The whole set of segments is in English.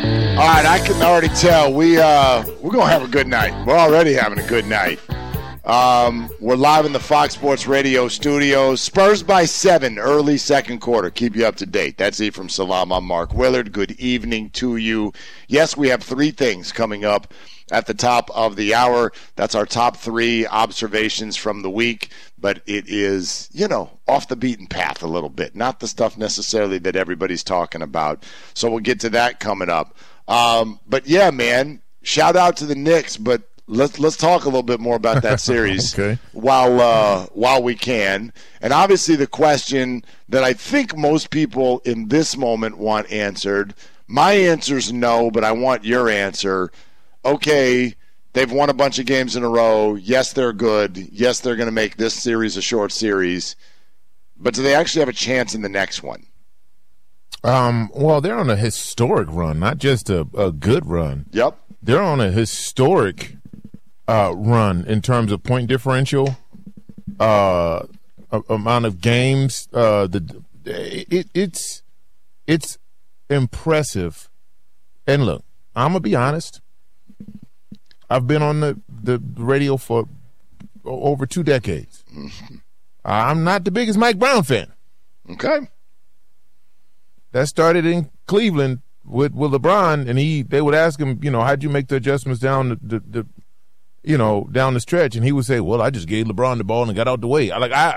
All right, I can already tell we're gonna have a good night. We're already having a good night. We're live in the Fox Sports Radio studios. Spurs by 7, early second quarter. Keep you up to date. That's it from Salam. I'm Mark Willard. Good evening to you. Yes, we have 3 things coming up at the top of the hour. That's our top 3 observations from the week. But it is, off the beaten path a little bit. Not the stuff necessarily that everybody's talking about. So we'll get to that coming up. But yeah, man, shout out to the Knicks, but let's talk a little bit more about that series okay. while we can. And obviously the question that I think most people in this moment want answered, my answer's no, but I want your answer. Okay, they've won a bunch of games in a row. Yes, they're good. Yes, they're going to make this series a short series. But do they actually have a chance in the next one? Well, they're on a historic run, not just a good run. Yep. They're on a historic run in terms of point differential, amount of games. It's impressive. And look, I'm gonna be honest. I've been on the radio for over 2 decades. I'm not the biggest Mike Brown fan. Okay. That started in Cleveland with LeBron, and they would ask him, how'd you make the adjustments down down the stretch, and he would say, "Well, I just gave LeBron the ball and got out the way."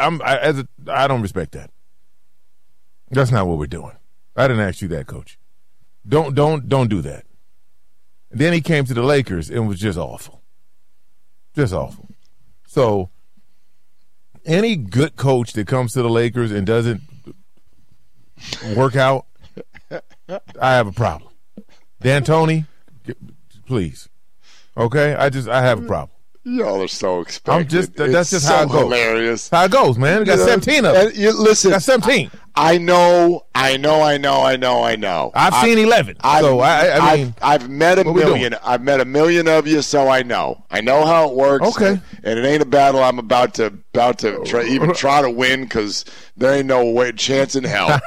I don't respect that. That's not what we're doing. I didn't ask you that, Coach. Don't do that. And then he came to the Lakers and was just awful, just awful. So any good coach that comes to the Lakers and doesn't work out, I have a problem. D'Antoni, please. Okay? I have a problem. Y'all are so expected. That's just how it goes. Hilarious. How it goes, man. We got 17 of them. Listen. Got 17. I know. I've seen 11. I've met a million. I've met a million of you, so I know. I know how it works. Okay. And it ain't a battle I'm about to try to win, because there ain't no chance in hell.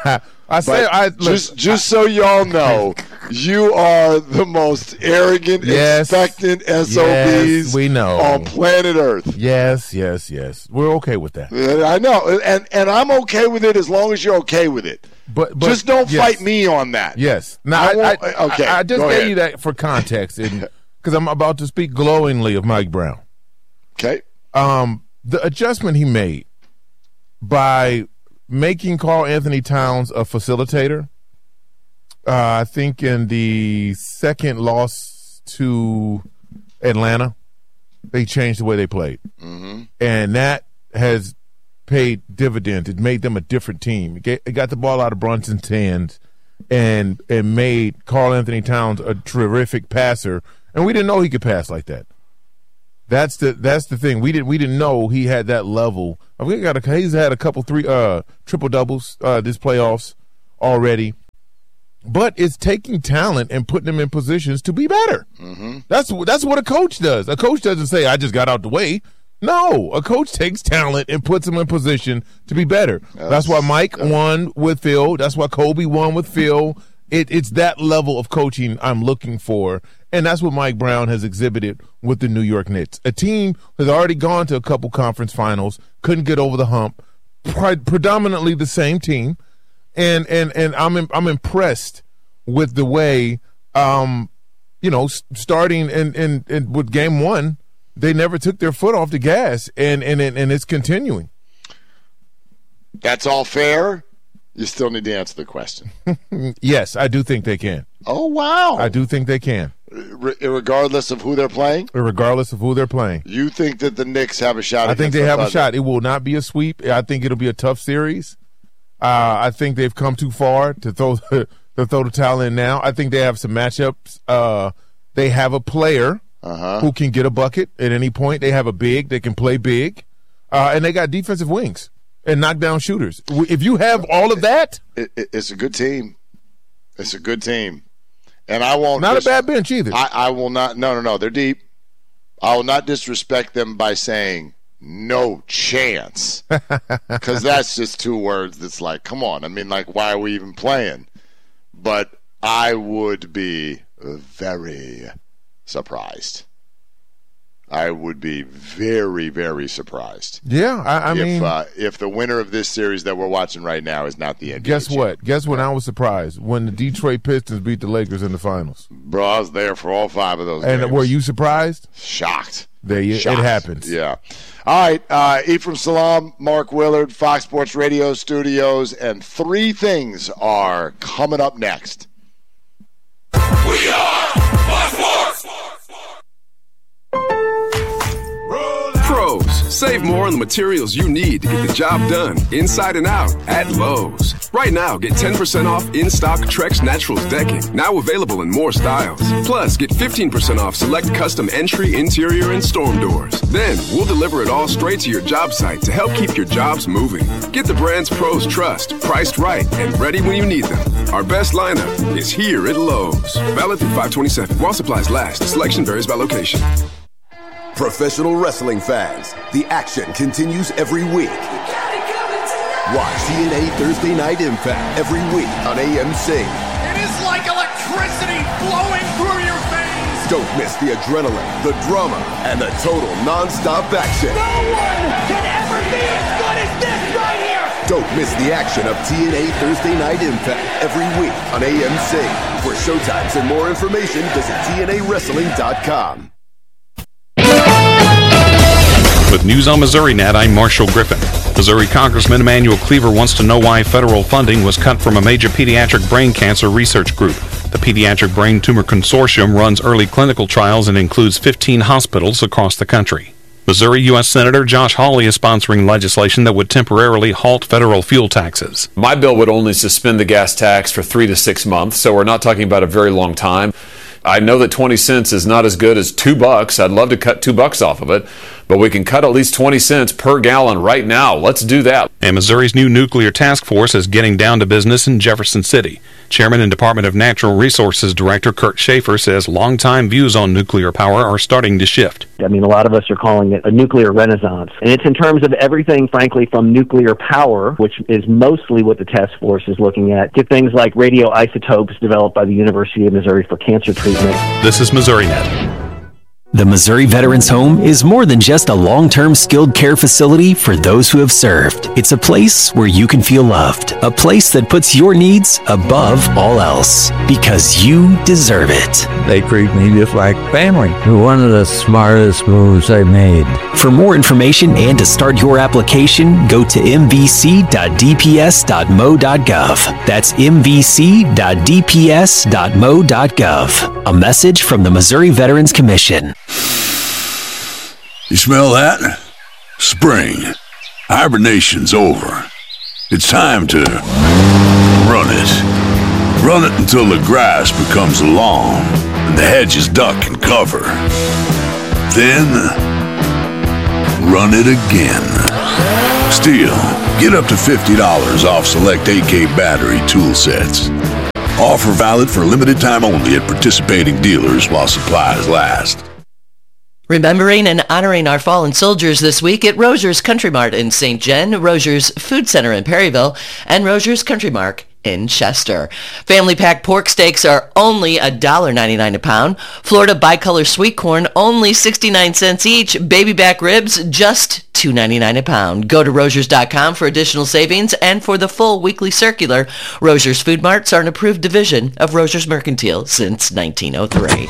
Just so y'all know, you are the most arrogant, expectant SOBs we know on planet Earth. Yes. We're okay with that. I know, and I'm okay with it as long as you're okay with it. But just don't fight me on that. Yes. Now, I just gave you that for context, because I'm about to speak glowingly of Mike Brown. Okay. The adjustment he made by making Karl Anthony Towns a facilitator, I think in the second loss to Atlanta, they changed the way they played. Mm-hmm. And that has paid dividends. It made them a different team. It got the ball out of Brunson's hands and made Karl Anthony Towns a terrific passer. And we didn't know he could pass like that. That's the thing. We didn't know he had that level. He's had a couple triple doubles this playoffs already. But it's taking talent and putting them in positions to be better. Mm-hmm. That's what a coach does. A coach doesn't say, "I just got out the way." No, a coach takes talent and puts them in position to be better. That's why Mike won with Phil. That's why Kobe won with Phil. It's that level of coaching I'm looking for, and that's what Mike Brown has exhibited with the New York Knicks. A team has already gone to a couple conference finals, couldn't get over the hump, predominantly the same team, and I'm impressed with the way, starting and with game 1, they never took their foot off the gas, and it's continuing. That's all fair. You still need to answer the question. Yes, I do think they can. Oh, wow. I do think they can. Regardless of who they're playing? Regardless of who they're playing. You think that the Knicks have a shot? I think they have a shot. It will not be a sweep. I think it'll be a tough series. I think they've come too far to throw the towel in now. I think they have some matchups. They have a player who can get a bucket at any point. They have a big. They can play big. And they got defensive wings and knockdown shooters. If you have all of that, it's a good team. It's a good team, and I won't. Not a bad bench either. I will not. No. They're deep. I will not disrespect them by saying no chance, because that's just 2 words. That's like, come on. I mean, like, why are we even playing? But I would be very surprised. I would be very, very surprised. Yeah, I mean, if the winner of this series that we're watching right now is not the NBA. Guess champion. what? Guess when I was surprised? When the Detroit Pistons beat the Lakers in the finals. Bro, I was there for all 5 of those games. And were you surprised? Shocked. It happens. Yeah. All right, Ephraim Salaam, Mark Willard, Fox Sports Radio Studios, and 3 things are coming up next. We are Fox Sports. Pros, save more on the materials you need to get the job done, inside and out, at Lowe's. Right now, get 10% off in-stock Trex Naturals decking, now available in more styles. Plus, get 15% off select custom entry, interior, and storm doors. Then, we'll deliver it all straight to your job site to help keep your jobs moving. Get the brands pros trust, priced right, and ready when you need them. Our best lineup is here at Lowe's. Valid through 5/27. While supplies last. Selection varies by location. Professional wrestling fans, the action continues every week. Watch TNA Thursday Night Impact every week on AMC. It is like electricity flowing through your veins. Don't miss the adrenaline, the drama, and the total non-stop action. No one can ever be as good as this right here. Don't miss the action of TNA Thursday Night Impact every week on AMC. For showtimes and more information, visit TNAWrestling.com. With News on MissouriNet, I'm Marshall Griffin. Missouri Congressman Emanuel Cleaver wants to know why federal funding was cut from a major pediatric brain cancer research group. The Pediatric Brain Tumor Consortium runs early clinical trials and includes 15 hospitals across the country. Missouri U.S. Senator Josh Hawley is sponsoring legislation that would temporarily halt federal fuel taxes. My bill would only suspend the gas tax for 3 to 6 months, so we're not talking about a very long time. I know that 20 cents is not as good as $2. I'd love to cut $2 off of it, but we can cut at least 20 cents per gallon right now. Let's do that. And Missouri's new nuclear task force is getting down to business in Jefferson City. Chairman and Department of Natural Resources Director Kurt Schaefer says longtime views on nuclear power are starting to shift. I mean, a lot of us are calling it a nuclear renaissance. And it's in terms of everything, frankly, from nuclear power, which is mostly what the task force is looking at, to things like radioisotopes developed by the University of Missouri for cancer treatment. This is MissouriNet. The Missouri Veterans Home is more than just a long-term skilled care facility for those who have served. It's a place where you can feel loved, a place that puts your needs above all else, because you deserve it. They treat me just like family. One of the smartest moves I made. For more information and to start your application, go to mvc.dps.mo.gov. That's mvc.dps.mo.gov. A message from the Missouri Veterans Commission. You smell that? Spring. Hibernation's over. It's time to run it. Run it until the grass becomes long and the hedges duck and cover. Then, run it again. Still, get up to $50 off select AK battery tool sets. Offer valid for limited time only at participating dealers while supplies last. Remembering and honoring our fallen soldiers this week at Rogers Country Mart in St. John, Rogers Food Center in Perryville, and Rogers Country Mart in Chester. Family pack pork steaks are only $1.99 a pound. Florida bicolor sweet corn only 69 cents each. Baby back ribs just $2.99 a pound. Go to Rogers.com for additional savings and for the full weekly circular. Rogers Food Marts are an approved division of Rogers Mercantile since 1903.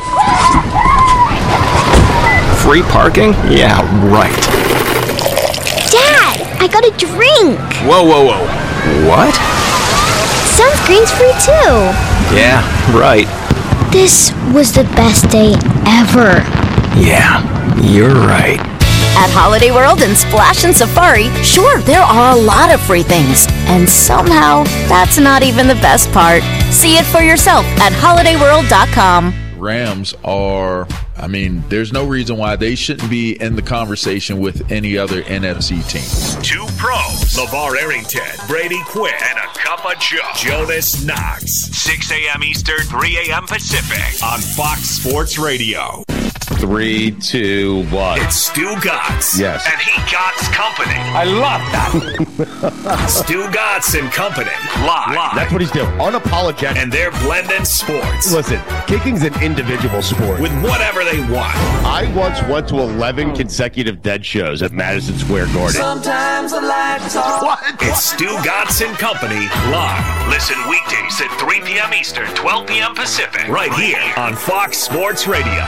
Free parking? Yeah, right. Dad, I got a drink. Whoa. What? Sunscreen's free too. Yeah, right. This was the best day ever. Yeah, you're right. At Holiday World and Splash and Safari, sure, there are a lot of free things. And somehow, that's not even the best part. See it for yourself at holidayworld.com. Rams are, there's no reason why they shouldn't be in the conversation with any other NFC team. Two pros, LeVar Arrington, Brady Quinn, and a cup of Joe, Jonas Knox. 6 a.m. Eastern, 3 a.m. Pacific on Fox Sports Radio. 3, 2, 1. It's Stu Gotts. Yes. And he Gotts Company. I love that. Stu Gotts and Company. Live. That's what he's doing. Unapologetic. And they're blending sports. Listen, kicking's an individual sport. With whatever they want. I once went to 11 consecutive Dead shows at Madison Square Garden. Sometimes I like to talk. What? It's Stu Gotts and Company live. Listen weekdays at 3 p.m. Eastern, 12 p.m. Pacific. Right here on Fox Sports Radio.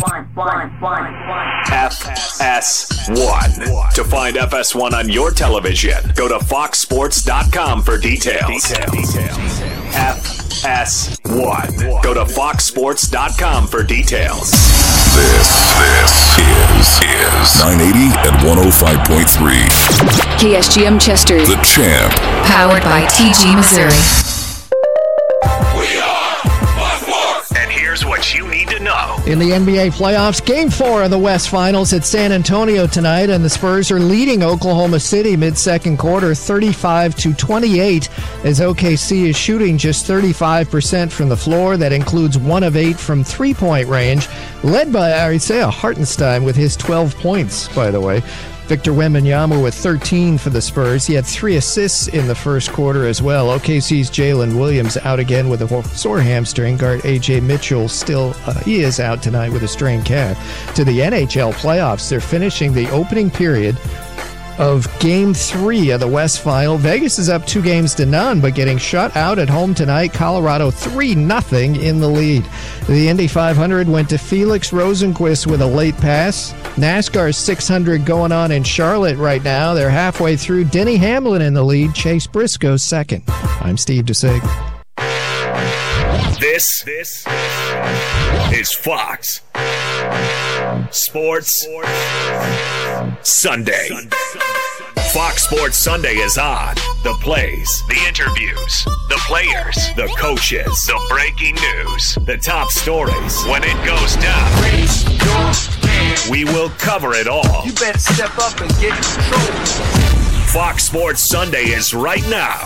FS1. To find FS1 on your television, go to foxsports.com for details. FS1. Go to foxsports.com for details. This is 980 and 105.3. KSGM Chester. The Champ. Powered by TG Missouri. And here's what you need to know. In the NBA playoffs, Game 4 of the West Finals at San Antonio tonight, and the Spurs are leading Oklahoma City mid-second quarter 35-28 as OKC is shooting just 35% from the floor. That includes 1 of 8 from three-point range, led by Isaiah Hartenstein with his 12 points, by the way. Victor Wembanyama with 13 for the Spurs. He had 3 assists in the first quarter as well. OKC's Jalen Williams out again with a sore hamstring. Guard A.J. Mitchell still, he is out tonight with a strained calf. To the NHL playoffs, they're finishing the opening period of Game 3 of the West Final. Vegas is up 2-0, but getting shut out at home tonight. Colorado 3-0 in the lead. The Indy 500 went to Felix Rosenqvist with a late pass. NASCAR 600 going on in Charlotte right now. They're halfway through. Denny Hamlin in the lead. Chase Briscoe second. I'm Steve DeSig. This is Fox Sports Sunday. Fox Sports Sunday is on. The plays, the interviews, the players, the coaches, the breaking news, the top stories. When it goes down, we will cover it all. You better step up and get in control. Fox Sports Sunday is right now.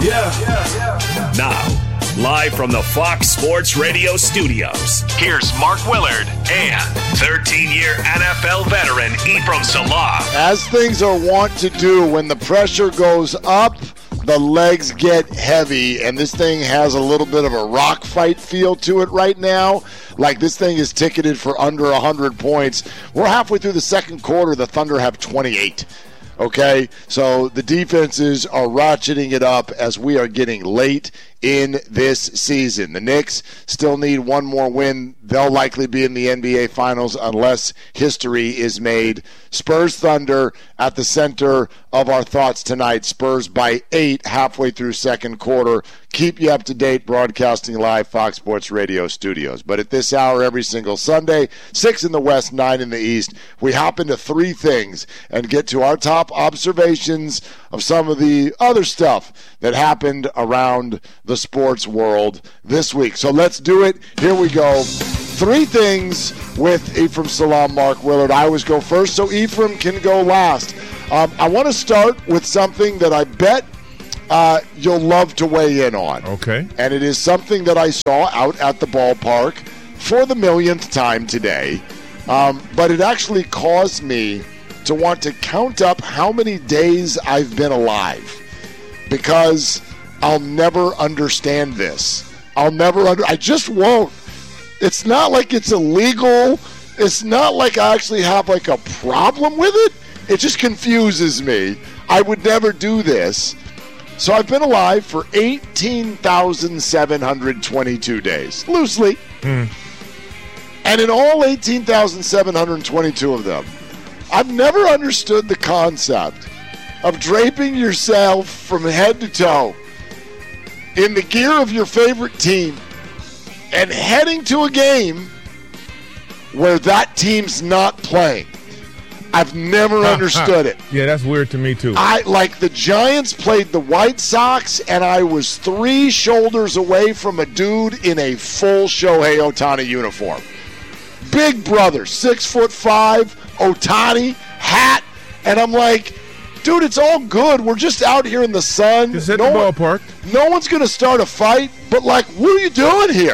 Now, live from the Fox Sports Radio studios, here's Mark Willard and 13-year NFL veteran Ephraim Salah. As things are wont to do, when the pressure goes up, the legs get heavy, and this thing has a little bit of a rock fight feel to it right now. Like this thing is ticketed for under 100 points. We're halfway through the second quarter. The Thunder have 28. Okay, so the defenses are ratcheting it up as we are getting late in this season. The Knicks still need one more win. They'll likely be in the NBA Finals unless history is made. Spurs Thunder at the center of our thoughts tonight. Spurs by 8 halfway through second quarter. Keep you up to date broadcasting live Fox Sports Radio studios. But at this hour every single Sunday, 6 in the West, 9 in the East, we hop into 3 things and get to our top observations of some of the other stuff that happened around the sports world this week. So let's do it. Here we go. 3 things with Ephraim Salah, Mark Willard. I always go first, so Ephraim can go last. I want to start with something that I bet you'll love to weigh in on. Okay. And it is something that I saw out at the ballpark for the millionth time today. But it actually caused me to want to count up how many days I've been alive. Because I'll never understand this. I just won't. It's not like it's illegal. It's not like I actually have like a problem with it. It just confuses me. I would never do this. So I've been alive for 18,722 days, loosely. And in all 18,722 of them, I've never understood the concept of draping yourself from head to toe in the gear of your favorite team and heading to a game where that team's not playing. I've never understood it. Yeah, that's weird to me, too. Like the Giants played the White Sox, and I was 3 shoulders away from a dude in a full Shohei Ohtani uniform. Big brother, 6'5", Ohtani, hat, and I'm like, dude, it's all good. We're just out here in the sun. Just hit the ballpark. No one's going to start a fight, but like, what are you doing here?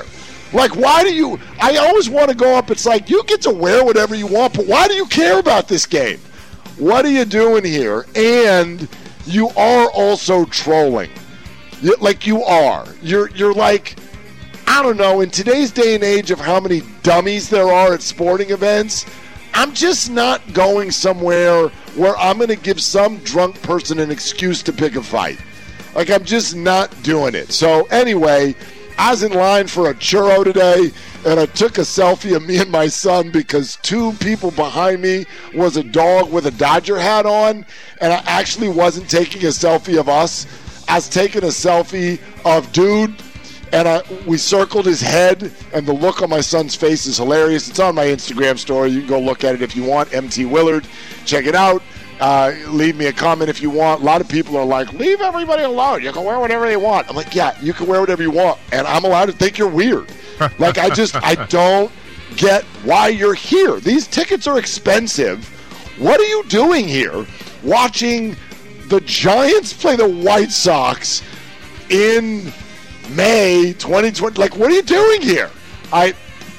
Like, why do you – I always want to go up. It's like, you get to wear whatever you want, but why do you care about this game? What are you doing here? And you are also trolling. Like, you are. You're like, I don't know, in today's day and age of how many dummies there are at sporting events, I'm just not going somewhere where I'm going to give some drunk person an excuse to pick a fight. Like, I'm just not doing it. So, anyway, I was in line for a churro today, and I took a selfie of me and my son because two people behind me was a dog with a Dodger hat on, and I actually wasn't taking a selfie of us. I was taking a selfie of dude, and we circled his head, and the look on my son's face is hilarious. It's on my Instagram story. You can go look at it if you want. MT Willard. Check it out. Leave me a comment if you want. A lot of people are like, leave everybody alone. You can wear whatever they want. I'm like, yeah, you can wear whatever you want, and I'm allowed to think you're weird. Like, I don't get why you're here. These tickets are expensive. What are you doing here watching the Giants play the White Sox in May 2020? Like, what are you doing here? I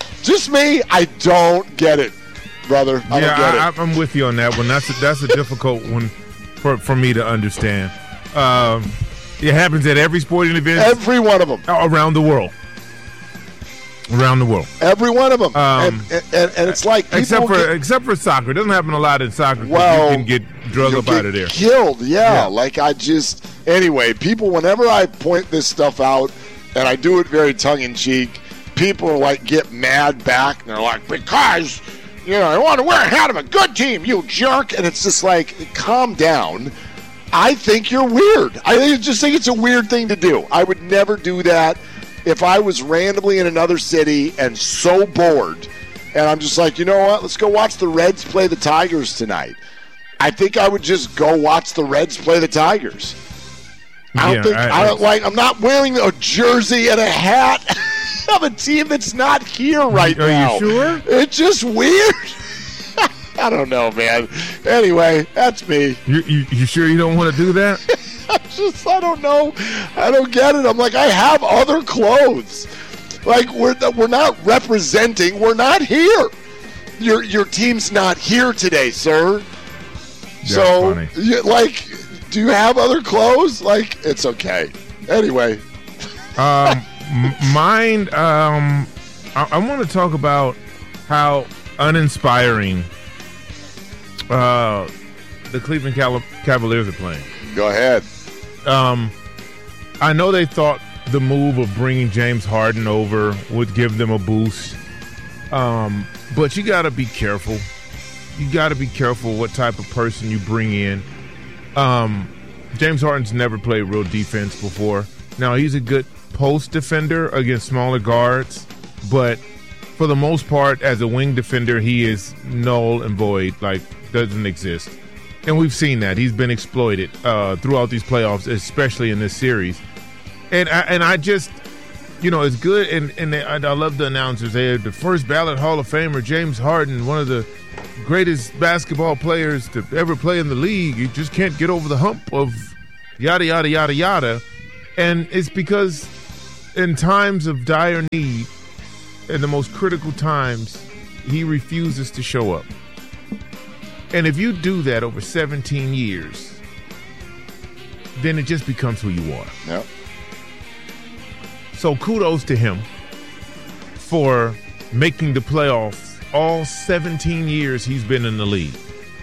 don't get it, brother. I don't get it. I'm with you on that one. That's a difficult one for me to understand. It happens at every sporting event. Every one of them. Around the world. Every one of them. And it's like except for soccer. It doesn't happen a lot in soccer. Well, you can get drug up out of there. Killed, yeah. Like, anyway, people, whenever I point this stuff out, and I do it very tongue-in-cheek, people are like, get mad back, and they're like, because, I want to wear a hat of a good team, you jerk. And it's just like, calm down. I think you're weird. I just think it's a weird thing to do. I would never do that. If I was randomly in another city and so bored, and I'm just like, you know what, let's go watch the Reds play the Tigers tonight. I think I would just go watch the Reds play the Tigers. I'm not wearing a jersey and a hat of a team that's not here right now. Are you sure? It's just weird. I don't know, man. Anyway, that's me. You sure you don't want to do that? I don't know. I don't get it. I'm like, I have other clothes. Like, we're not representing. We're not here. Your team's not here today, sir. That's so, funny. do you have other clothes? Like, it's okay. Anyway. Mine, I want to talk about how uninspiring the Cleveland Cavaliers are playing. Go ahead. I know they thought the move of bringing James Harden over would give them a boost, but you got to be careful. You got to be careful what type of person you bring in. James Harden's never played real defense before. Now, he's a good post defender against smaller guards, but for the most part, as a wing defender, he is null and void, like doesn't exist. And we've seen that. He's been exploited throughout these playoffs, especially in this series. And I just, it's good. And I love the announcers. They had the first ballot Hall of Famer, James Harden, one of the greatest basketball players to ever play in the league. You just can't get over the hump of yada, yada, yada, yada. And it's because in times of dire need, in the most critical times, he refuses to show up. And if you do that over 17 years, then it just becomes who you are. Yep. So kudos to him for making the playoffs all 17 years he's been in the league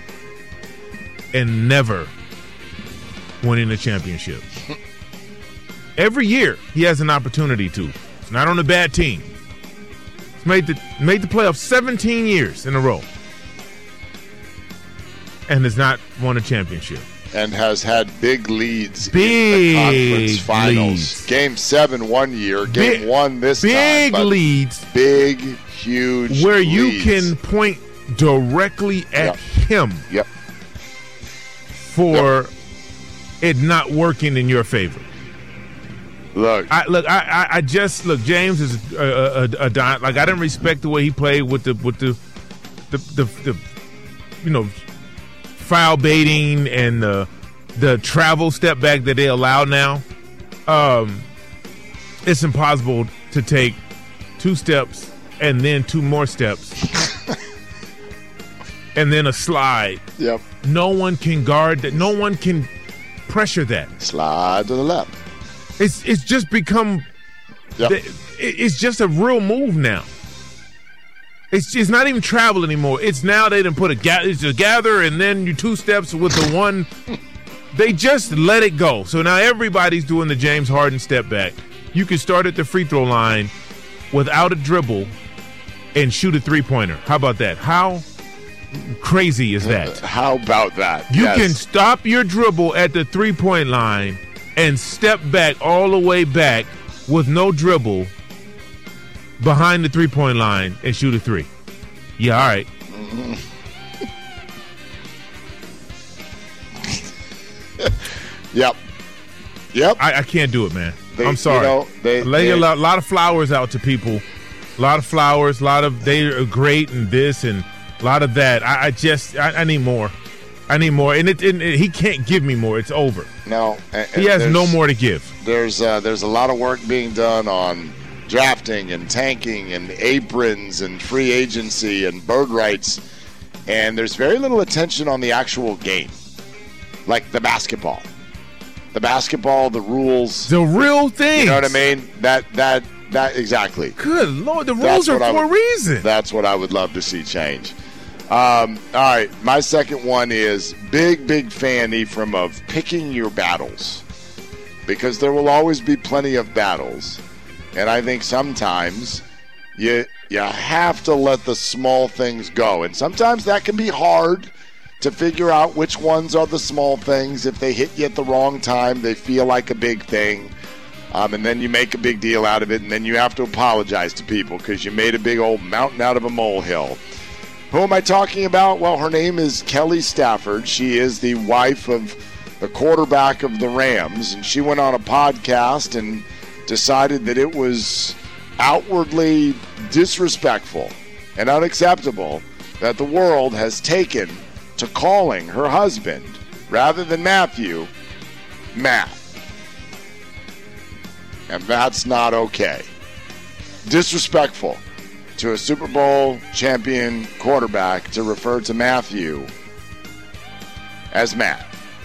and never winning a championship. Every year he has an opportunity to. It's not on a bad team. He's made the playoffs 17 years in a row. And has not won a championship. And has had big leads in the conference finals. Leads. Game 7 one year, Game 1 this time. Big leads. Big, huge where leads. you can point directly at him for it not working in your favor. Look, James is a like, I didn't respect the way he played with the foul baiting and the travel step back that they allow now. It's impossible to take 2 steps, and then 2 more steps, and then a slide. Yep. No one can guard that. No one can pressure that. Slide to the left. It's just become. Yep. It's just a real move now. It's not even travel anymore. It's now they done put it's a gather and then you 2 steps with the one. They just let it go. So now everybody's doing the James Harden step back. You can start at the free throw line without a dribble and shoot a 3-pointer. How about that? How crazy is that? How about that? You can stop your dribble at the 3-point line and step back all the way back with no dribble behind the 3-point line and shoot a 3. Yeah, all right. Yep. I can't do it, man. I'm sorry. Lay a lot of flowers out to people. A lot of flowers. They are great and this and a lot of that. I need more. I need more. And he can't give me more. It's over. No. He has no more to give. There's a lot of work being done on drafting and tanking and aprons and free agency and bird rights, and there's very little attention on the actual game, like the basketball, the rules, the real thing. You know what I mean? That exactly. Good Lord, the rules are for a reason. That's what I would love to see change. All right, my second one is big fan, Ephraim, of picking your battles, because there will always be plenty of battles. And I think sometimes you have to let the small things go. And sometimes that can be hard to figure out which ones are the small things. If they hit you at the wrong time, they feel like a big thing. And then you make a big deal out of it, and then you have to apologize to people because you made a big old mountain out of a molehill. Who am I talking about? Well, her name is Kelly Stafford. She is the wife of the quarterback of the Rams, and she went on a podcast and decided that it was outwardly disrespectful and unacceptable that the world has taken to calling her husband, rather than Matthew, Matt. And that's not okay. Disrespectful to a Super Bowl champion quarterback to refer to Matthew as Matt.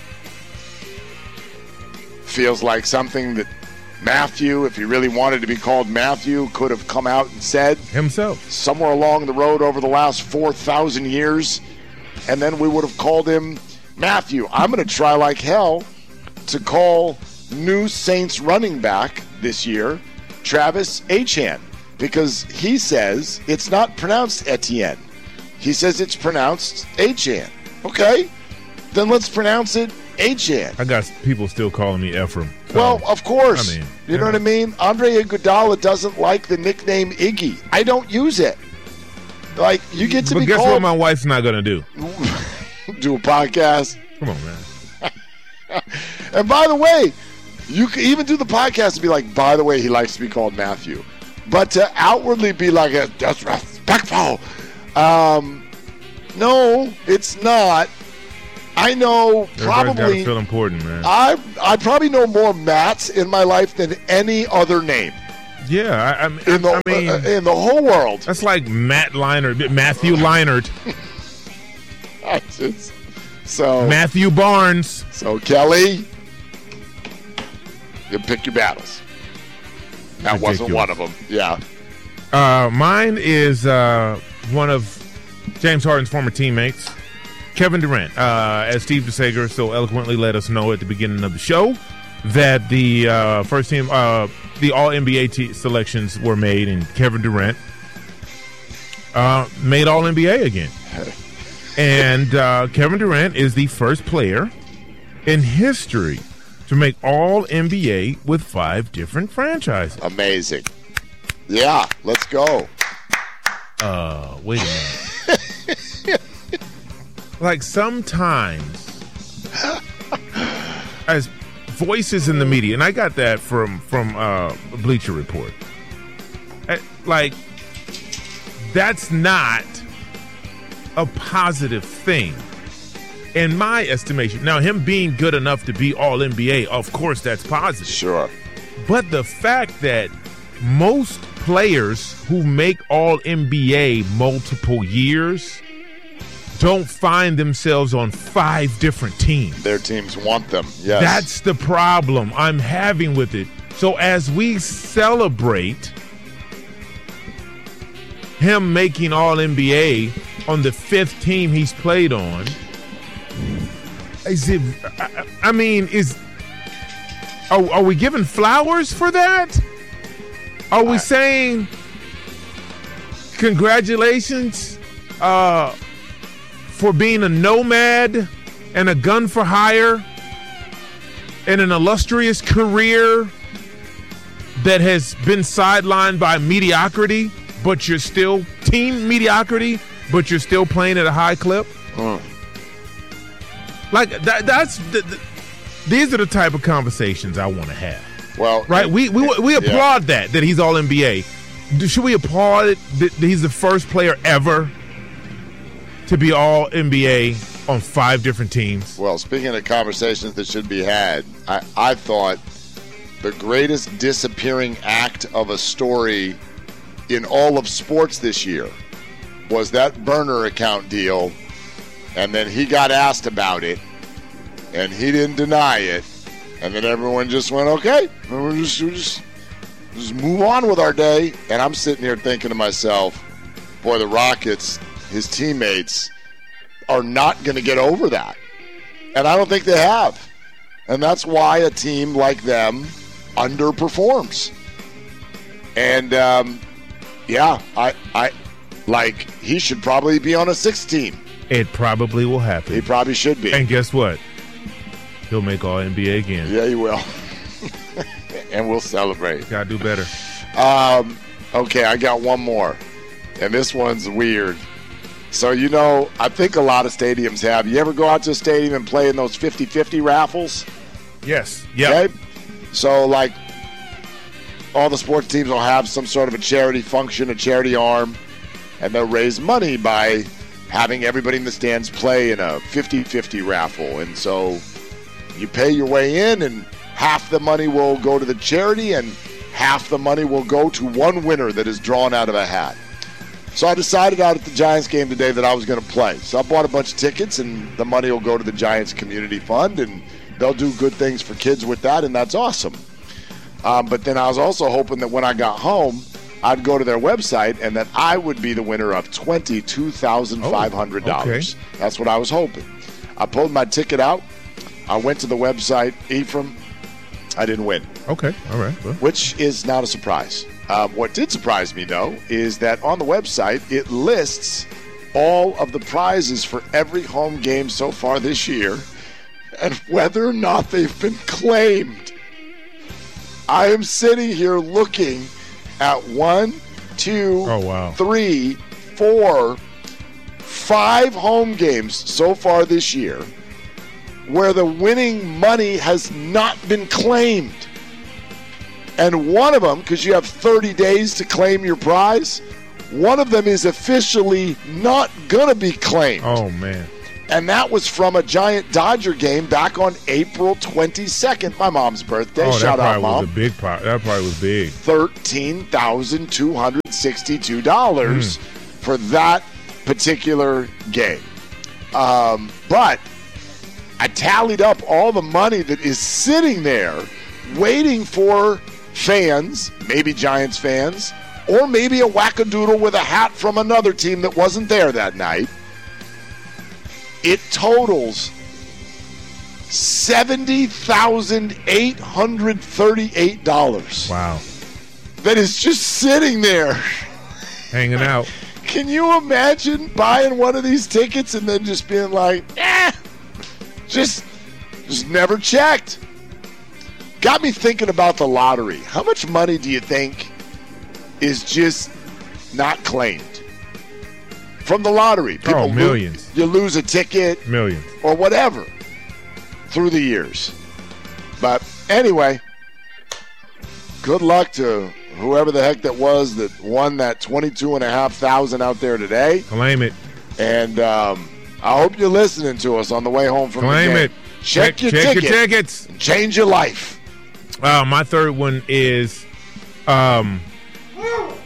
Feels like something that Matthew, if he really wanted to be called Matthew, could have come out and said himself somewhere along the road over the last 4,000 years, and then we would have called him Matthew. I'm going to try like hell to call new Saints running back this year Travis Etienne, because he says it's not pronounced Etienne. He says it's pronounced Etienne. Okay, then let's pronounce it Etienne. I got people still calling me Ephraim. So, well, of course. You know what I mean? Andre Iguodala doesn't like the nickname Iggy. I don't use it. Like, you get to be called... But guess what my wife's not going to do? Do a podcast? Come on, man. And by the way, you can even do the podcast and be like, by the way, he likes to be called Matthew. But to outwardly be like, that's respectful. No, it's not. I know probably gotta feel important, man. I probably know more Matts in my life than any other name. Yeah, I mean, in the whole world. That's like Matthew Leinart. So Matthew Barnes. So Kelly, you pick your battles. That wasn't one of them. Yeah. Mine is one of James Harden's former teammates, Kevin Durant. As Steve DeSager so eloquently let us know at the beginning of the show, that the first team, the All-NBA selections were made, and Kevin Durant made All-NBA again. And Kevin Durant is the first player in history to make All-NBA with 5 different franchises. Amazing. Yeah, let's go. Wait a minute. Like, sometimes, as voices in the media, and I got that from Bleacher Report, like, that's not a positive thing in my estimation. Now, him being good enough to be All-NBA, of course, that's positive. Sure. But the fact that most players who make All-NBA multiple years don't find themselves on 5 different teams. Their teams want them, yes. That's the problem I'm having with it. So as we celebrate him making All-NBA on the 5th team he's played on, are we giving flowers for that? Are we saying congratulations for being a nomad and a gun for hire and an illustrious career that has been sidelined by mediocrity, but you're still team mediocrity, but you're still playing at a high clip? Like these are the type of conversations I want to have. Well, right? We applaud that he's all NBA. Should we applaud it that he's the first player ever to be all NBA on 5 different teams? Well, speaking of conversations that should be had, I thought the greatest disappearing act of a story in all of sports this year was that burner account deal, and then he got asked about it, and he didn't deny it, and then everyone just went, okay, we'll just move on with our day. And I'm sitting here thinking to myself, boy, the Rockets, his teammates, are not going to get over that. And I don't think they have. And that's why a team like them underperforms. And, I he should probably be on a 6th team. It probably will happen. He probably should be. And guess what? He'll make All-NBA again. Yeah, he will. And we'll celebrate. Gotta do better. Okay, I got one more. And this one's weird. So, I think a lot of stadiums have. You ever go out to a stadium and play in those 50-50 raffles? Yes. Yeah. Okay? So, like, all the sports teams will have some sort of a charity function, a charity arm, and they'll raise money by having everybody in the stands play in a 50-50 raffle. And so you pay your way in, and half the money will go to the charity, and half the money will go to one winner that is drawn out of a hat. So I decided out at the Giants game today that I was going to play. So I bought a bunch of tickets, and the money will go to the Giants Community Fund, and they'll do good things for kids with that, and that's awesome. But then I was also hoping that when I got home, I'd go to their website and that I would be the winner of $22,500. Okay. That's what I was hoping. I pulled my ticket out. I went to the website. Ephraim, I didn't win. Okay, all right. Well. Which is not a surprise. What did surprise me, though, is that on the website, it lists all of the prizes for every home game so far this year and whether or not they've been claimed. I am sitting here looking at 1, 2, 3, 4, 5 home games so far this year where the winning money has not been claimed. And one of them, because you have 30 days to claim your prize, one of them is officially not going to be claimed. Oh, man. And that was from a Giant Dodger game back on April 22nd, my mom's birthday. Shout out, Mom. That probably was big. $13,262 for that particular game. But I tallied up all the money that is sitting there waiting for fans, maybe Giants fans, or maybe a wackadoodle with a hat from another team that wasn't there that night. It totals $70,838. Wow. That is just sitting there. Hanging out. Can you imagine buying one of these tickets and then just being like, just never checked? Got me thinking about the lottery. How much money do you think is just not claimed from the lottery? People millions. You lose a ticket. Millions. Or whatever through the years. But anyway, good luck to whoever the heck that was that won that $22,500 out there today. Claim it. And I hope you're listening to us on the way home from the game. Claim it. Check your tickets. And change your life. My third one is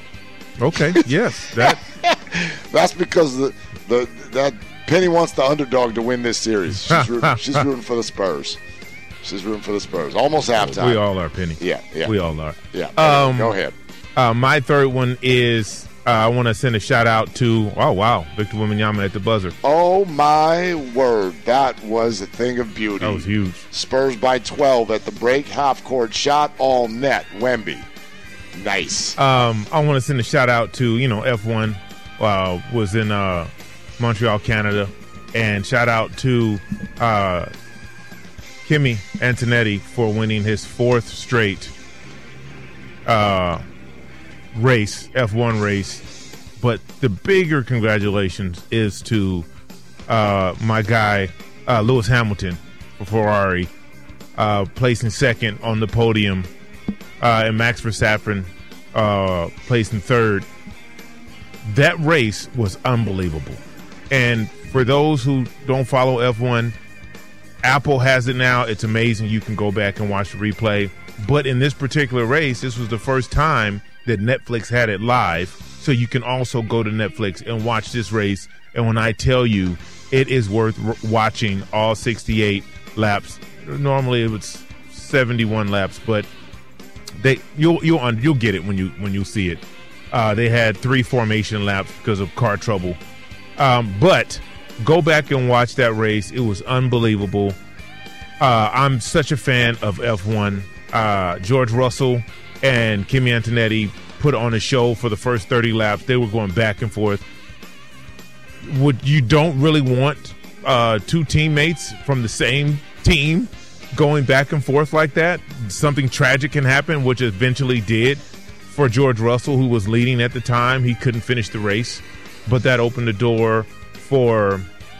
Okay, yes. That's because that Penny wants the underdog to win this series. She's rooting for the Spurs. She's rooting for the Spurs. Almost halftime. We all are, Penny. Yeah. We all are. Yeah. Go ahead. My third one is I want to send a shout out to Victor Wembanyama at the buzzer. Oh my word, that was a thing of beauty. That was huge. Spurs by 12 at the break, half court shot, all net. Wemby, nice. I want to send a shout out to F1 was in Montreal, Canada, and shout out to Kimi Antonetti for winning his 4th straight F1 race. But the bigger congratulations is to my guy Lewis Hamilton for Ferrari, placing 2nd on the podium, and Max Verstappen placing 3rd. That race was unbelievable. And for those who don't follow F1, Apple has it now. It's amazing. You can go back and watch the replay. But in this particular race, this was the first time that Netflix had it live. So you can also go to Netflix and watch this race. And when I tell you, it is worth watching all 68 laps. Normally it was 71 laps, but you'll get it when you see it. They had 3 formation laps because of car trouble. But go back and watch that race. It was unbelievable. I'm such a fan of F1. George Russell and Kimi Antonetti put on a show for the first 30 laps. They were going back and forth. You don't really want 2 teammates from the same team going back and forth like that. Something tragic can happen, which eventually did for George Russell, who was leading at the time. He couldn't finish the race, but that opened the door for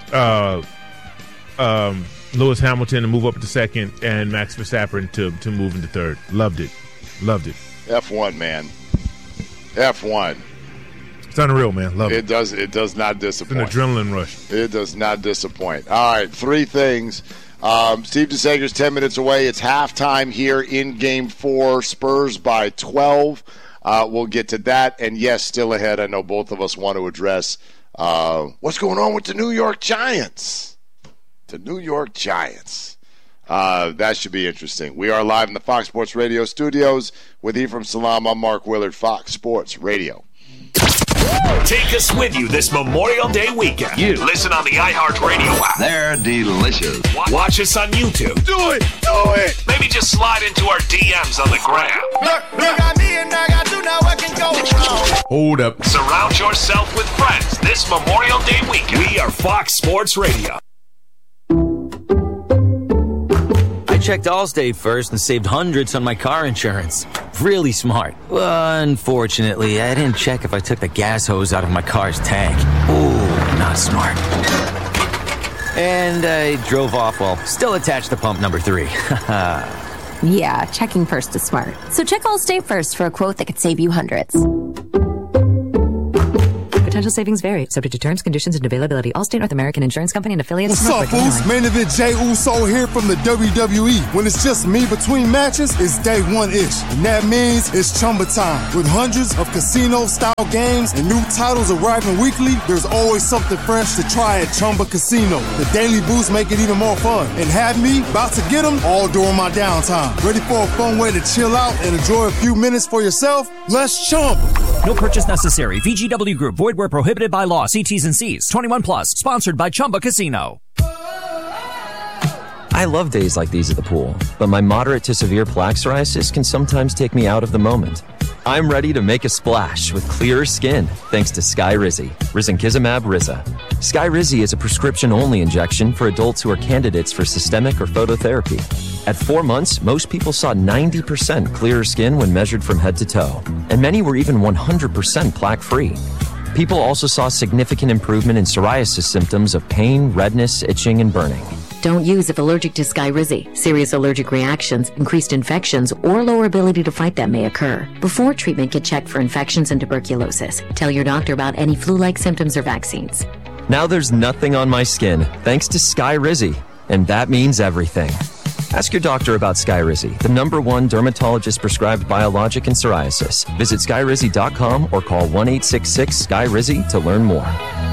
Lewis Hamilton to move up to 2nd and Max Verstappen to move into 3rd. Loved it. F1, man. F1. It's unreal, man. Love it. It does not disappoint. It's an adrenaline rush. It does not disappoint. All right, 3 things. Steve DeSager's 10 minutes away. It's halftime here in Game 4. Spurs by 12. We'll get to that. And, yes, still ahead. I know both of us want to address what's going on with the New York Giants. The New York Giants. That should be interesting. We are live in the Fox Sports Radio studios with Ephraim Salam. I'm Mark Willard, Fox Sports Radio. Take us with you this Memorial Day weekend. Listen on the iHeartRadio app. They're delicious. Watch us on YouTube. Do it. Maybe just slide into our DMs on the gram. Look, I me and I got you, now I can go wrong. Hold up. Surround yourself with friends this Memorial Day weekend. We are Fox Sports Radio. I checked Allstate first and saved hundreds on my car insurance. Really smart. Unfortunately, I didn't check if I took the gas hose out of my car's tank. Ooh, not smart. And I drove off while still attached to pump number 3. Yeah, checking first is smart. So check Allstate first for a quote that could save you hundreds. Potential savings vary, subject to terms, conditions, and availability. Allstate North American Insurance Company and affiliates. What's up, fools? Main event Jey Uso here from the WWE. When it's just me between matches, it's day 1-ish. And that means it's Chumba time. With hundreds of casino-style games and new titles arriving weekly, there's always something fresh to try at Chumba Casino. The daily boosts make it even more fun. And have me about to get them all during my downtime. Ready for a fun way to chill out and enjoy a few minutes for yourself? Let's Chumba. No purchase necessary. VGW Group. Void where prohibited by law. See T's and C's. 21 plus. Sponsored by Chumba Casino. I love days like these at the pool, but my moderate to severe plaque psoriasis can sometimes take me out of the moment. I'm ready to make a splash with clearer skin thanks to Skyrizi, risankizumab Riza. Skyrizi is a prescription-only injection for adults who are candidates for systemic or phototherapy. At 4 months, most people saw 90% clearer skin when measured from head to toe, and many were even 100% plaque-free. People also saw significant improvement in psoriasis symptoms of pain, redness, itching, and burning. Don't use if allergic to Skyrizi. Serious allergic reactions, increased infections, or lower ability to fight them may occur. Before treatment, get checked for infections and tuberculosis. Tell your doctor about any flu-like symptoms or vaccines. Now there's nothing on my skin thanks to Skyrizi, and that means everything. Ask your doctor about Skyrizi, the #1 dermatologist-prescribed biologic in psoriasis. Visit skyrizi.com or call 1-866-SKY-RIZZI to learn more.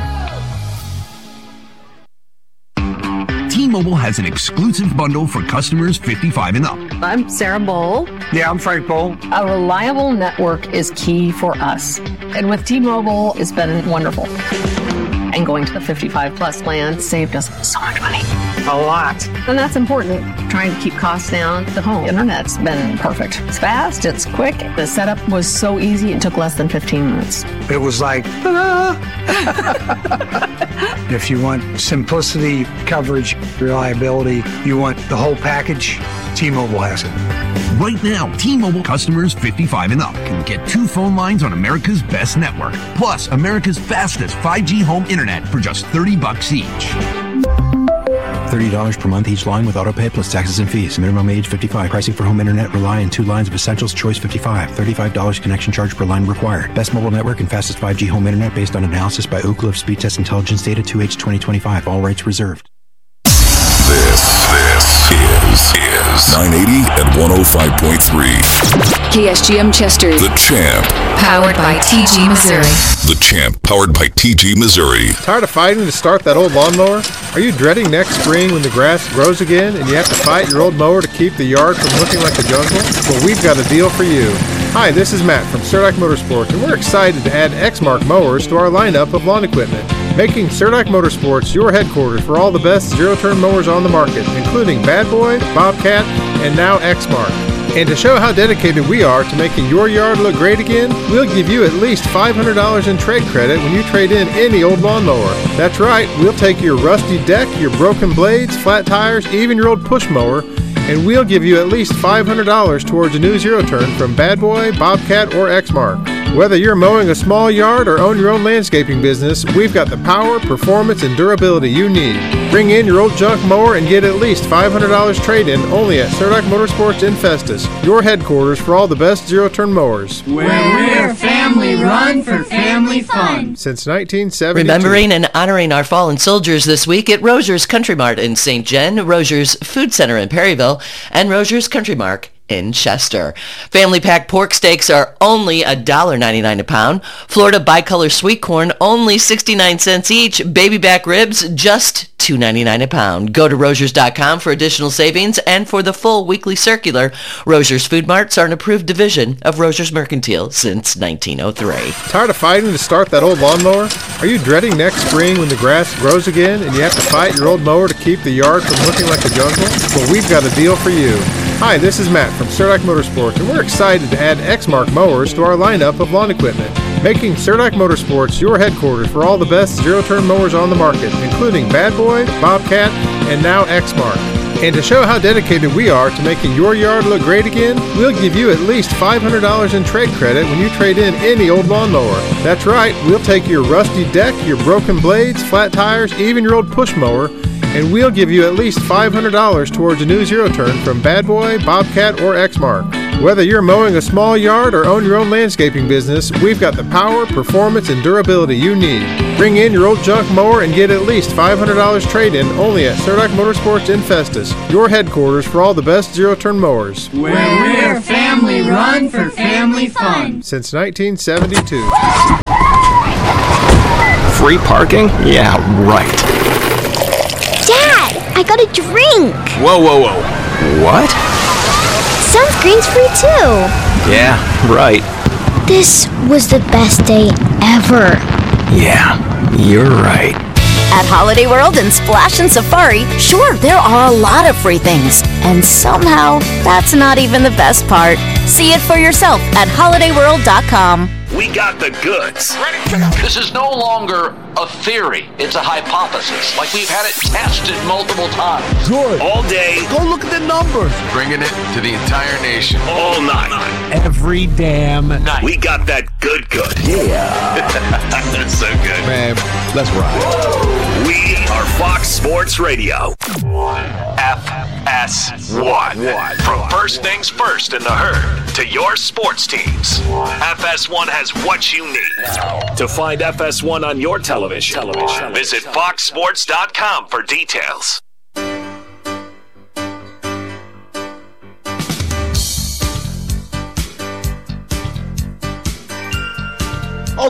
T-Mobile has an exclusive bundle for customers 55 and up. I'm Sarah Bowl. Yeah, I'm Frank Bowl. A reliable network is key for us. And with T-Mobile, it's been wonderful. And going to the 55 plus plan saved us so much money. A lot. And that's important. Trying to keep costs down. The home internet's been perfect. It's fast, it's quick. The setup was so easy, it took less than 15 minutes. It was like, if you want simplicity, coverage, reliability, you want the whole package, T-Mobile has it. Right now, T-Mobile customers 55 and up can get 2 phone lines on America's best network, plus America's fastest 5G home internet for just $30 each. $30 per month each line with autopay plus taxes and fees. Minimum age 55. Pricing for home internet rely on 2 lines of Essentials Choice 55. $35 connection charge per line required. Best mobile network and fastest 5G home internet based on analysis by Oak Cliff Speed Test Intelligence Data 2H 2025. All rights reserved. This is 980 and 105.3. KSGM Chester. The Champ. Powered by TG Missouri. The Champ, powered by TG Missouri. Tired of fighting to start that old lawnmower? Are you dreading next spring when the grass grows again and you have to fight your old mower to keep the yard from looking like a jungle? Well, we've got a deal for you. Hi, this is Matt from Surdyke Motorsports, and we're excited to add Exmark mowers to our lineup of lawn equipment, making Surdyke Motorsports your headquarters for all the best zero-turn mowers on the market, including Bad Boy, Bobcat, and now Exmark. And to show how dedicated we are to making your yard look great again, we'll give you at least $500 in trade credit when you trade in any old lawnmower. That's right, we'll take your rusty deck, your broken blades, flat tires, even your old push mower, and we'll give you at least $500 towards a new zero-turn from Bad Boy, Bobcat, or Exmark. Whether you're mowing a small yard or own your own landscaping business, we've got the power, performance, and durability you need. Bring in your old junk mower and get at least $500 trade-in only at Surdyke Motorsports in Festus, your headquarters for all the best zero-turn mowers. Where we're family run for family fun. Since 1972. Remembering and honoring our fallen soldiers this week at Rogers Country Mart in St. Jen, Rogers Food Center in Perryville, and Rogers Country Mart in Chester. Family pack pork steaks are only $1.99 a pound. Florida bicolor sweet corn only 69 cents each. Baby back ribs just $2.99 a pound. Go to Rogers.com for additional savings and for the full weekly circular. Rogers Food Marts are an approved division of Rogers Mercantile since 1903. Tired of fighting to start that old lawnmower? Are you dreading next spring when the grass grows again and you have to fight your old mower to keep the yard from looking like a jungle? Well, we've got a deal for you. Hi, this is Matt from Surdyke Motorsports, and we're excited to add Exmark mowers to our lineup of lawn equipment, making Surdyke Motorsports your headquarters for all the best zero-turn mowers on the market, including Bad Boy, Bobcat, and now Exmark. And to show how dedicated we are to making your yard look great again, we'll give you at least $500 in trade credit when you trade in any old lawnmower. That's right, we'll take your rusty deck, your broken blades, flat tires, even your old push mower, and we'll give you at least $500 towards a new zero-turn from Bad Boy, Bobcat, or Exmark. Whether you're mowing a small yard or own your own landscaping business, we've got the power, performance, and durability you need. Bring in your old junk mower and get at least $500 trade-in only at Surdyke Motorsports in Festus, your headquarters for all the best zero-turn mowers. Where we're family run for family fun. Since 1972. Free parking? Yeah, right. Dad, I got a drink. Whoa. What? Sunscreen's free too. Yeah, right. This was the best day ever. Yeah, you're right. At Holiday World and Splash and Safari, sure, there are a lot of free things. And somehow, that's not even the best part. See it for yourself at holidayworld.com. We got the goods. This is no longer a theory. It's a hypothesis. Like we've had it tested multiple times. Good. All day. Go look at the numbers. Bringing it to the entire nation. All night. Every damn night. We got that good. Yeah. That's so good. Man, let's ride. We are Fox Sports Radio. FS1. From first things first in the herd to your sports teams. FS1 has what you need. To find FS1 on your television, visit foxsports.com for details.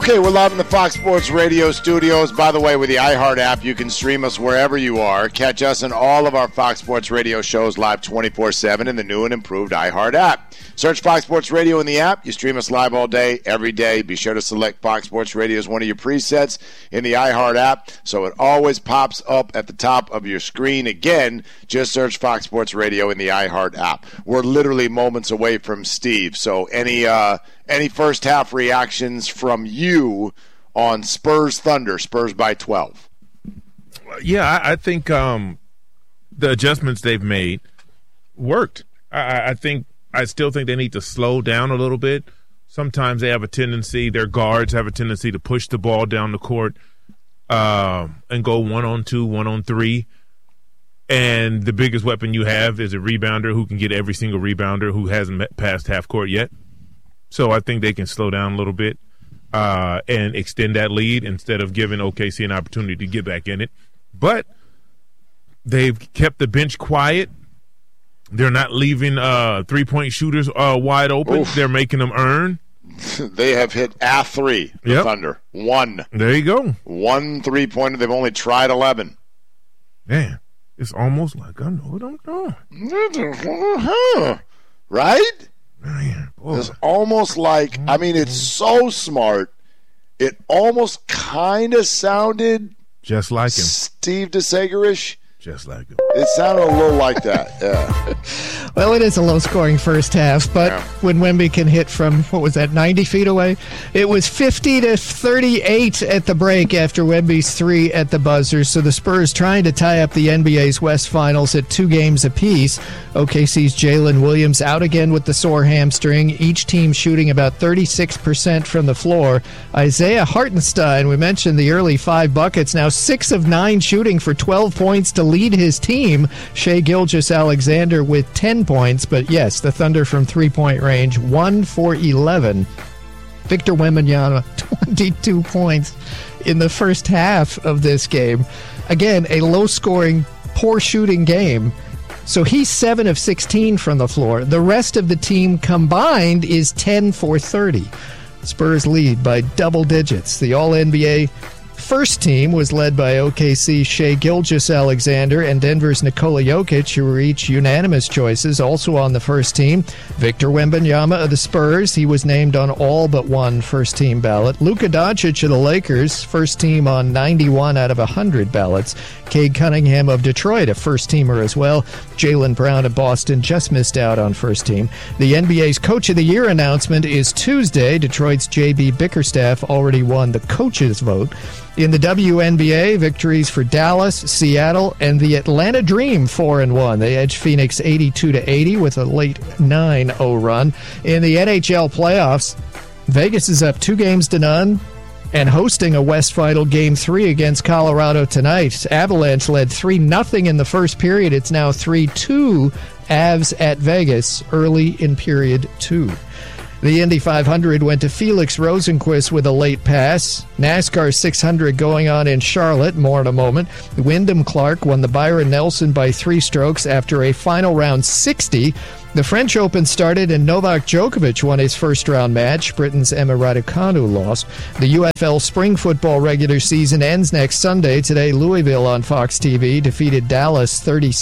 Okay, we're live in the Fox Sports Radio studios. By the way, with the iHeart app, you can stream us wherever you are. Catch us and all of our Fox Sports Radio shows live 24/7 in the new and improved iHeart app. Search Fox Sports Radio in the app. You stream us live all day, every day. Be sure to select Fox Sports Radio as one of your presets in the iHeart app so it always pops up at the top of your screen. Again, just search Fox Sports Radio in the iHeart app. We're literally moments away from Steve, so any first half reactions from you on Spurs Thunder, Spurs by 12? Yeah, I think the adjustments they've made worked. I still think they need to slow down a little bit. Sometimes they have a tendency, their guards have a tendency to push the ball down the court and go 1-on-2, 1-on-3. And the biggest weapon you have is a rebounder who can get every single rebounder who hasn't passed half court yet. So I think they can slow down a little bit and extend that lead instead of giving OKC an opportunity to get back in it. But they've kept the bench quiet. They're not leaving three-point shooters wide open. Oof. They're making them earn. They have hit A3, the Thunder. One. There you go. 1 3-pointer. They've only tried 11. Man, it's almost like I know what I'm doing. Right? Man, it's almost like, I mean, it's so smart. It almost kind of sounded just like him. Steve DeSager-ish. Just like him. It sounded a little like that, yeah. Well, it is a low-scoring first half, but when Wemby can hit from, 90 feet away? It was 50-38 at the break after Wemby's 3 at the buzzer, so the Spurs trying to tie up the NBA's West Finals at 2 games apiece. OKC's Jalen Williams out again with the sore hamstring, each team shooting about 36% from the floor. Isaiah Hartenstein, we mentioned the early 5 buckets, now 6 of 9 shooting for 12 points to lead his team. Shai Gilgeous-Alexander with 10 points, but yes, the Thunder from three-point range, 1 for 11. Victor Wembanyama, 22 points in the first half of this game. Again, a low-scoring, poor-shooting game. So he's 7 of 16 from the floor. The rest of the team combined is 10 for 30. Spurs lead by double digits. The All-NBA first team was led by OKC's Shai Gilgeous-Alexander and Denver's Nikola Jokic, who were each unanimous choices. Also on the first team, Victor Wembanyama of the Spurs. He was named on all but one first-team ballot. Luka Doncic of the Lakers, first team on 91 out of 100 ballots. Cade Cunningham of Detroit, a first-teamer as well. Jaylen Brown of Boston just missed out on first team. The NBA's Coach of the Year announcement is Tuesday. Detroit's J.B. Bickerstaff already won the coach's vote. In the WNBA, victories for Dallas, Seattle, and the Atlanta Dream 4-1. They edged Phoenix 82-80 with a late 9-0 run. In the NHL playoffs, Vegas is up 2-0 and hosting a West Final Game 3 against Colorado tonight. Avalanche led 3-0 in the first period. It's now 3-2 Avs at Vegas early in period 2. The Indy 500 went to Felix Rosenqvist with a late pass. NASCAR 600 going on in Charlotte, more in a moment. Wyndham Clark won the Byron Nelson by 3 strokes after a final round 60. The French Open started and Novak Djokovic won his first-round match. Britain's Emma Raducanu lost. The UFL spring football regular season ends next Sunday. Today, Louisville on Fox TV defeated Dallas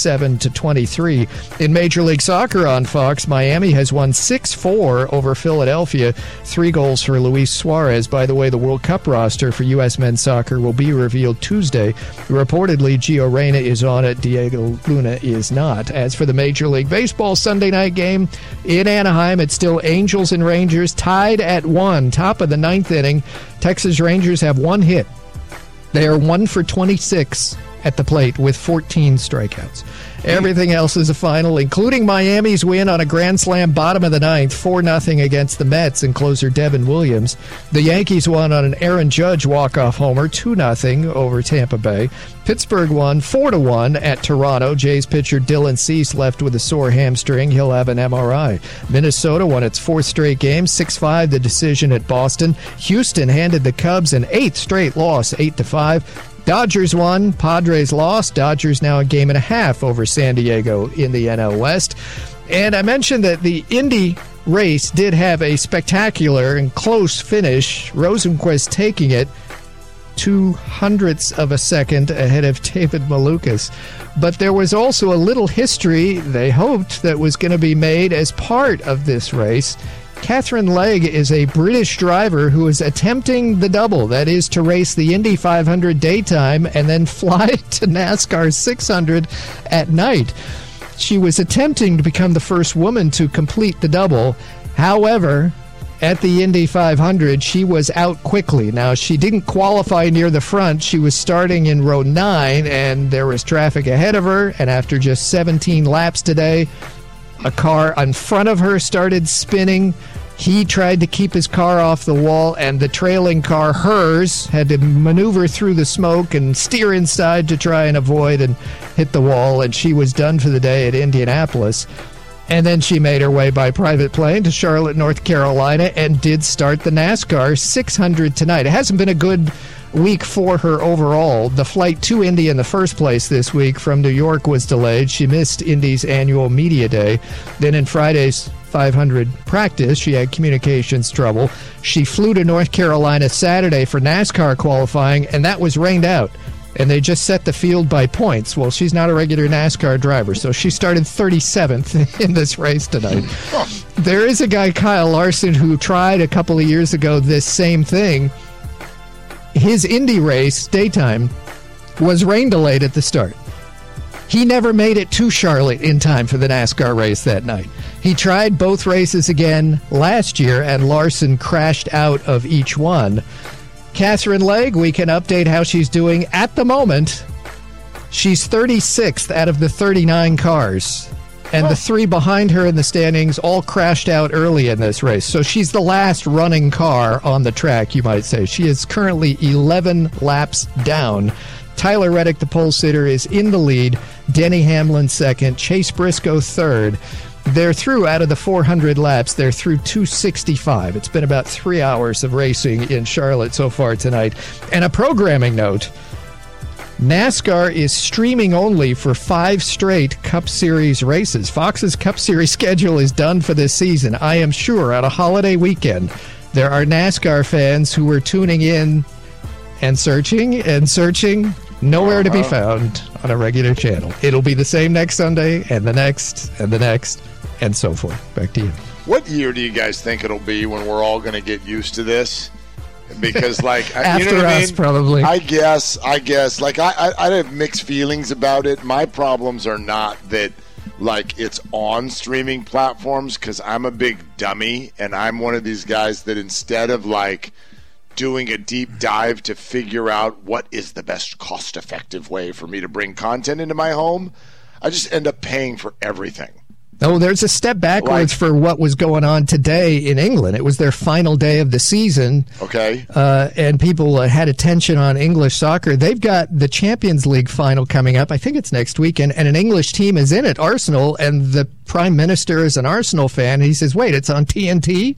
37-23. In Major League Soccer on Fox, Miami has won 6-4 over Philadelphia. 3 goals for Luis Suarez. By the way, the World Cup roster for U.S. men's soccer will be revealed Tuesday. Reportedly, Gio Reyna is on it. Diego Luna is not. As for the Major League Baseball Sunday night game in Anaheim, it's still Angels and Rangers tied at 1. Top of the 9th inning. Texas Rangers have 1 hit. They are 1 for 26 at the plate with 14 strikeouts. Everything else is a final, including Miami's win on a grand slam bottom of the 9th, 4-0 against the Mets and closer Devin Williams. The Yankees won on an Aaron Judge walk-off homer, 2-0 over Tampa Bay. Pittsburgh won 4-1 at Toronto. Jays pitcher Dylan Cease left with a sore hamstring. He'll have an MRI. Minnesota won its 4th straight game, 6-5 the decision at Boston. Houston handed the Cubs an 8th straight loss, 8-5. Dodgers won, Padres lost. Dodgers now a game and a half over San Diego in the NL West. And I mentioned that the Indy race did have a spectacular and close finish. Rosenqvist taking it 0.02 of a second ahead of David Malukas. But there was also a little history they hoped that was going to be made as part of this race. Katherine Legge is a British driver who is attempting the double. That is to race the Indy 500 daytime and then fly to NASCAR 600 at night. She was attempting to become the first woman to complete the double. However, at the Indy 500, she was out quickly. Now, she didn't qualify near the front. She was starting in row 9, and there was traffic ahead of her. And after just 17 laps today, a car in front of her started spinning. He tried to keep his car off the wall, and the trailing car, hers, had to maneuver through the smoke and steer inside to try and avoid and hit the wall, and she was done for the day at Indianapolis. And then she made her way by private plane to Charlotte, North Carolina, and did start the NASCAR 600 tonight. It hasn't been a good week for her overall. The flight to Indy in the first place this week from New York was delayed. She missed Indy's annual media day. Then in Friday's 500 practice, she had communications trouble. She flew to North Carolina Saturday for NASCAR qualifying, and that was rained out. And they just set the field by points. Well, she's not a regular NASCAR driver, so she started 37th in this race tonight. There is a guy, Kyle Larson, who tried a couple of years ago this same thing. His Indy race, daytime, was rain delayed at the start. He never made it to Charlotte in time for the NASCAR race that night. He tried both races again last year, and Larson crashed out of each one. Katherine Legge, we can update how she's doing at the moment. She's 36th out of the 39 cars. And the three behind her in the standings all crashed out early in this race. So she's the last running car on the track, you might say. She is currently 11 laps down. Tyler Reddick, the pole sitter, is in the lead. Denny Hamlin second. Chase Briscoe third. They're through, out of the 400 laps, they're through 265. It's been about 3 hours of racing in Charlotte so far tonight. And a programming note. NASCAR is streaming only for 5 straight Cup Series races. Fox's Cup Series schedule is done for this season. I am sure on a holiday weekend, there are NASCAR fans who are tuning in and searching, nowhere to be found on a regular channel. It'll be the same next Sunday, and the next, and the next, and so forth. Back to you. What year do you guys think it'll be when we're all going to get used to this? Because, like, after you know what us, I mean? probably. I guess. Like, I have mixed feelings about it. My problems are not that, like, it's on streaming platforms, because I'm a big dummy, and I'm one of these guys that instead of, like, doing a deep dive to figure out what is the best cost-effective way for me to bring content into my home, I just end up paying for everything. Oh, there's a step backwards for what was going on today in England. It was their final day of the season. Okay. And people had attention on English soccer. They've got the Champions League final coming up. I think it's next weekend. And an English team is in it, Arsenal. And the Prime Minister is an Arsenal fan. He says, wait, it's on TNT?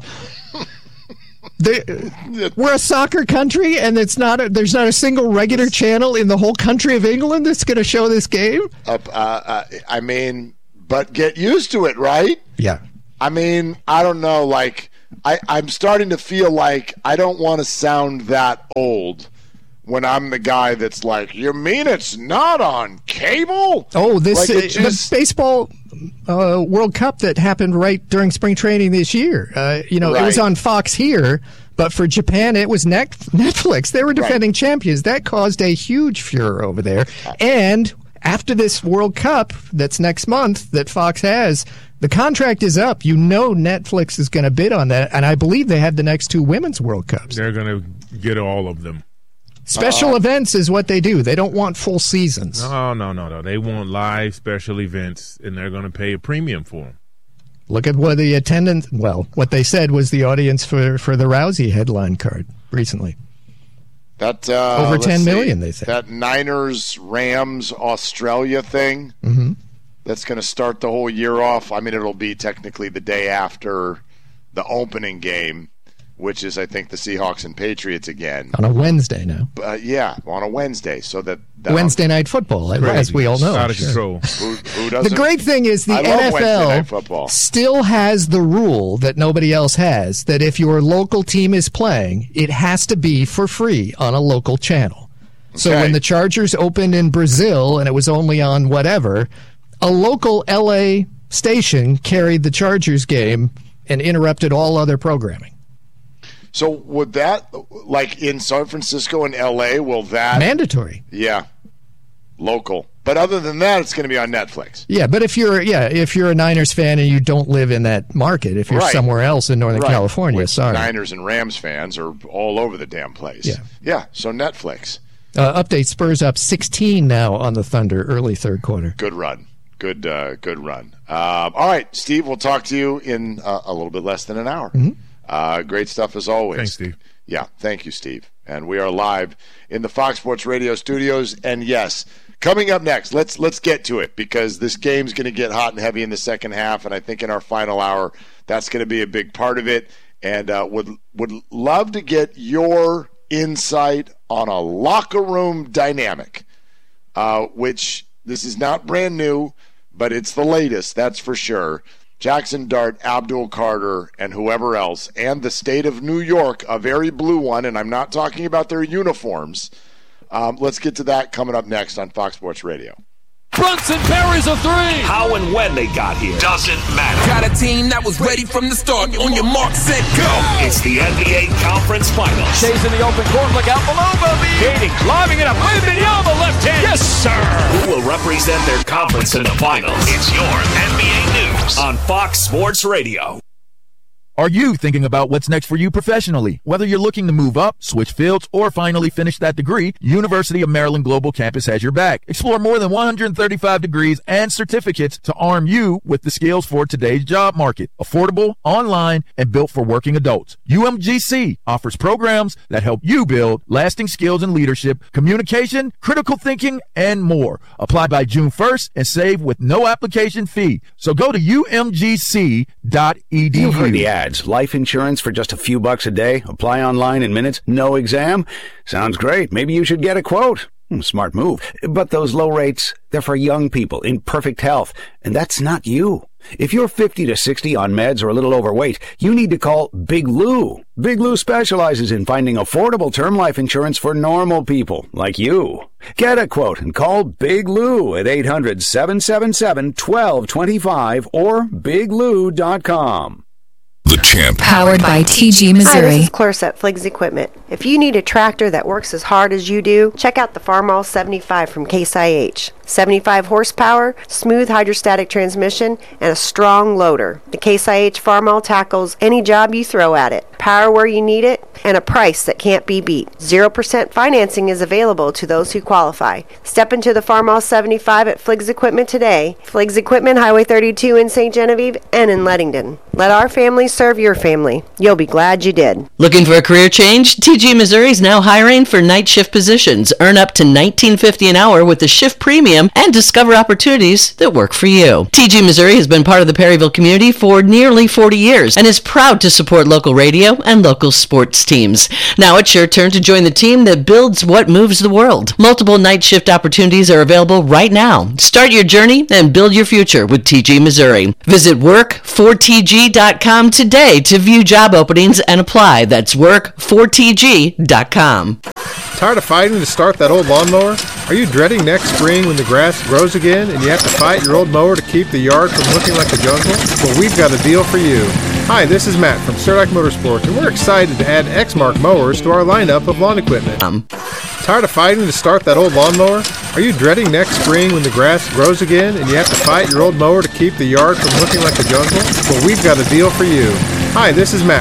We're a soccer country, and there's not a single regular channel in the whole country of England that's going to show this game? I mean... But get used to it, right? Yeah. I mean, I don't know. Like, I'm starting to feel like I don't want to sound that old when I'm the guy that's like, you mean it's not on cable? Oh, this like the baseball World Cup that happened right during spring training this year. It was on Fox here, but for Japan, it was Netflix. They were defending champions. That caused a huge furor over there. And after this World Cup that's next month that Fox has, the contract is up. You know Netflix is going to bid on that, and I believe they have the next 2 Women's World Cups. They're going to get all of them. Special events is what they do. They don't want full seasons. No. They want live special events, and they're going to pay a premium for them. Look at what the attendance, what they said was the audience for the Rousey headline card recently. That over 10 million, they say. That Niners-Rams Australia thing, that's going to start the whole year off. I mean, it'll be technically the day after the opening game, which is, I think, the Seahawks and Patriots again. On a Wednesday now. Yeah, on a Wednesday. So that Wednesday night football, as we all know. Out of control. Who doesn't? The great thing is the NFL still has the rule that nobody else has, that if your local team is playing, it has to be for free on a local channel. So when the Chargers opened in Brazil and it was only on whatever, a local LA station carried the Chargers game and interrupted all other programming. So would that, like in San Francisco and LA, will that... Mandatory. Yeah. Local. But other than that, it's going to be on Netflix. Yeah, but if you're a Niners fan and you don't live in that market, if you're somewhere else in Northern California, sorry. Niners and Rams fans are all over the damn place. Yeah, so Netflix. Update, Spurs up 16 now on the Thunder, early third quarter. Good run. Good run. All right, Steve, we'll talk to you in a little bit less than an hour. Mm-hmm. Great stuff as always. Thanks, Steve. Yeah, thank you, Steve. And we are live in the Fox Sports Radio studios. And yes, coming up next, let's get to it, because this game's going to get hot and heavy in the second half, and I think in our final hour, that's going to be a big part of it. And would love to get your insight on a locker room dynamic, which this is not brand new, but it's the latest, that's for sure. Jackson Dart, Abdul Carter, and whoever else, and the state of New York, a very blue one, and I'm not talking about their uniforms. Let's get to that coming up next on Fox Sports Radio. Brunson buries a three. How and when they got here doesn't matter. Got a team that was ready from the start. On your mark, set, go. It's the NBA Conference Finals. Chasing the open court, look out below, Bobby. Kading, lobbing it up. Wembanyama, left hand. Yes, sir. Who will represent their conference in the finals? It's your NBA News on Fox Sports Radio. Are you thinking about what's next for you professionally? Whether you're looking to move up, switch fields, or finally finish that degree, University of Maryland Global Campus has your back. Explore more than 135 degrees and certificates to arm you with the skills for today's job market. Affordable, online, and built for working adults. UMGC offers programs that help you build lasting skills in leadership, communication, critical thinking, and more. Apply by June 1st and save with no application fee. So go to umgc.edu. You've heard the ads. Life insurance for just a few bucks a day. Apply online in minutes. No exam. Sounds great. Maybe you should get a quote. Smart move. But those low rates, they're for young people in perfect health. And that's not you. If you're 50 to 60 on meds or a little overweight, you need to call Big Lou. Big Lou specializes in finding affordable term life insurance for normal people like you. Get a quote and call Big Lou at 800-777-1225 or biglou.com. The Champ. Powered by TG Missouri. Hi, this is Clarisse at Fliggs Equipment. If you need a tractor that works as hard as you do, check out the Farmall 75 from Case IH. 75 horsepower, smooth hydrostatic transmission, and a strong loader. The Case IH Farmall tackles any job you throw at it. Power where you need it, and a price that can't be beat. 0% financing is available to those who qualify. Step into the Farmall 75 at Fliggs Equipment today. Fliggs Equipment, Highway 32 in St. Genevieve and in Leadington. Let our family serve your family. You'll be glad you did. Looking for a career change? TG Missouri is now hiring for night shift positions. Earn up to $19.50 an hour with the shift premium and discover opportunities that work for you. TG Missouri has been part of the Perryville community for nearly 40 years and is proud to support local radio and local sports teams. Now it's your turn to join the team that builds what moves the world. Multiple night shift opportunities are available right now. Start your journey and build your future with TG Missouri. Visit work4tg.com today to view job openings and apply. That's work4tg.com. Tired of fighting to start that old lawnmower? Are you dreading next spring when the grass grows again and you have to fight your old mower to keep the yard from looking like a jungle? Well, we've got a deal for you. Hi, this is Matt from Surdak Motorsports, and we're excited to add Exmark mowers to our lineup of lawn equipment. Tired of fighting to start that old lawnmower? Are you dreading next spring when the grass grows again and you have to fight your old mower to keep the yard from looking like a jungle? Well, we've got a deal for you. Hi, this is Matt